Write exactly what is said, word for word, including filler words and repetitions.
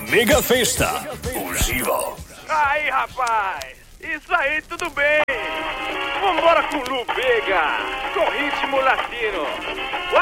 Mega Festa, o Giva. Aí, rapaz, isso aí tudo bem. Vambora com o Lu Vega, com ritmo latino.